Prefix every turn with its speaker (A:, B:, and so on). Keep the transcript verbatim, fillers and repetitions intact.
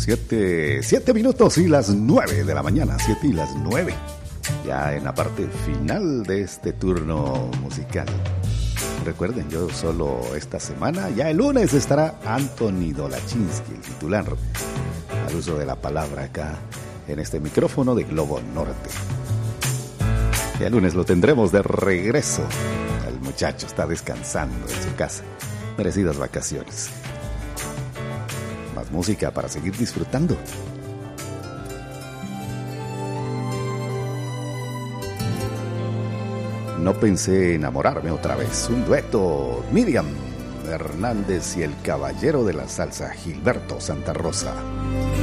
A: Siete, siete minutos y las nueve de la mañana, siete y las nueve. Ya en la parte final de este turno musical. Recuerden, yo solo esta semana, ya el lunes estará Anthony Dolachinsky, el titular, al uso de la palabra acá en este micrófono de Globo Norte. Ya el lunes lo tendremos de regreso. El muchacho está descansando en su casa. Merecidas vacaciones. Más música para seguir disfrutando. No pensé enamorarme otra vez. Un dueto, Miriam Hernández y el caballero de la salsa, Gilberto Santa Rosa.